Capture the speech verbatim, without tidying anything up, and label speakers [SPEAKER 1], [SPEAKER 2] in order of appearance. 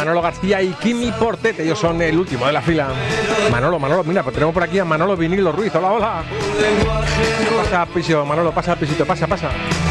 [SPEAKER 1] Manolo García y Kimi Portete. Ellos son el último de la fila. Manolo, Manolo, mira, pues tenemos por aquí a Manolo Vinilo Ruiz. Hola, hola. Pasa, Pisio, Manolo, pasa, Pisito, pasa, pasa.